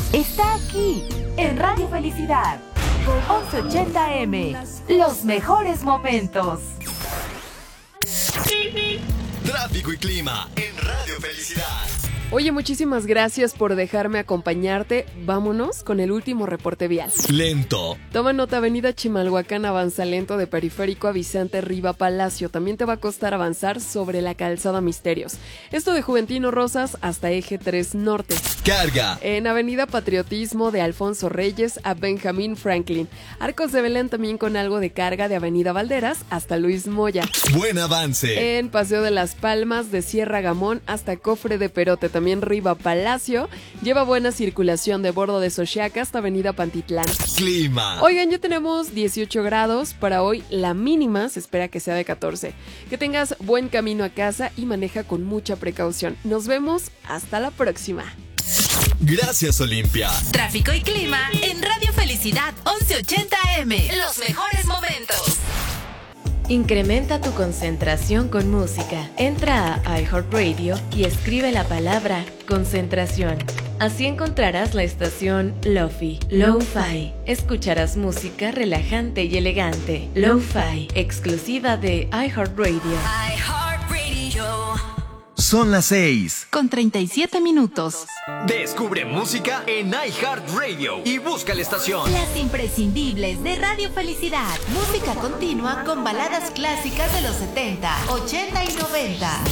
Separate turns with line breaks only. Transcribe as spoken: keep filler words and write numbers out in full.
está aquí, en Radio Felicidad. once ochenta eme, los mejores momentos.
Tráfico y clima en Radio Felicidad.
Oye, muchísimas gracias por dejarme acompañarte. Vámonos con el último reporte vial.
Lento.
Toma nota, avenida Chimalhuacán avanza lento de Periférico a Vicente Riva Palacio. También te va a costar avanzar sobre la calzada Misterios. Esto de Juventino Rosas hasta Eje tres Norte.
Carga.
En avenida Patriotismo de Alfonso Reyes a Benjamín Franklin. Arcos de Belén también con algo de carga de avenida Valderas hasta Luis Moya.
Buen avance.
En Paseo de las Palmas de Sierra Gamón hasta Cofre de Perote. También Riva Palacio lleva buena circulación de Bordo de Xochiaca hasta avenida Pantitlán.
Clima.
Oigan, ya tenemos dieciocho grados para hoy, la mínima se espera que sea de catorce. Que tengas buen camino a casa y maneja con mucha precaución. Nos vemos hasta la próxima.
Gracias, Olimpia.
Tráfico y clima en Radio Felicidad once ochenta eme, los mejores momentos.
Incrementa tu concentración con música. Entra a iHeartRadio y escribe la palabra concentración. Así encontrarás la estación Lo-Fi, Lo-Fi. Escucharás música relajante y elegante. Lo-Fi, exclusiva de iHeartRadio.
iHeartRadio.
Son las seis.
Con treinta y siete minutos.
Descubre música en iHeartRadio y busca la estación.
Las imprescindibles de Radio Felicidad. Música continua con baladas clásicas de los setenta, ochenta y noventa.